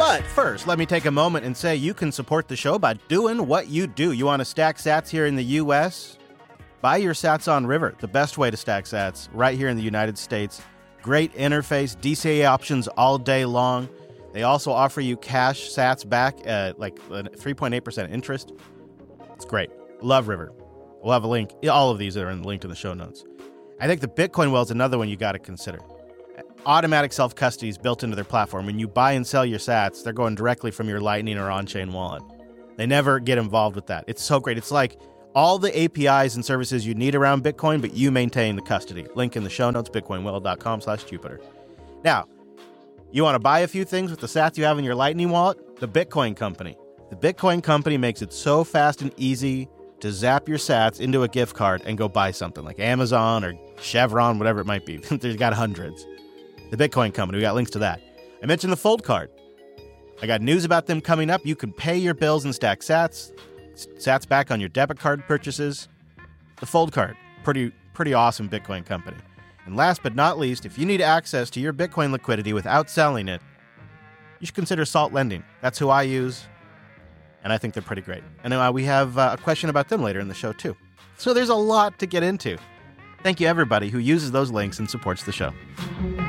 But first, let me take a moment and say you can support the show by doing what you do. You want to stack sats here in the U.S.? Buy your sats on River, the best way to stack sats right here in the United States. Great interface, DCA options all day long. They also offer you cash sats back at like 3.8% interest. It's great. Love River. We'll have a link. All of these are in the link in the show notes. I think the Bitcoin Well is another one you got to consider. Automatic self-custody is built into their platform. When you buy and sell your sats, they're going directly from your Lightning or on-chain wallet. They never get involved with that. It's so great. It's like all the APIs and services you need around Bitcoin, but you maintain the custody. Link in the show notes, bitcoinwell.com/Jupiter. Now, you want to buy a few things with the sats you have in your Lightning wallet? The Bitcoin Company. The Bitcoin Company makes it so fast and easy to zap your sats into a gift card and go buy something like Amazon or Chevron, whatever it might be. They've got hundreds. The Bitcoin Company, we got links to that. I mentioned the Fold card. I got news about them coming up. You can pay your bills and stack sats back on your debit card purchases. The Fold card, pretty awesome Bitcoin company. And last but not least, if you need access to your Bitcoin liquidity without selling it, you should consider Salt Lending. That's who I use, and I think they're pretty great. And we have a question about them later in the show, too. So there's a lot to get into. Thank you, everybody who uses those links and supports the show.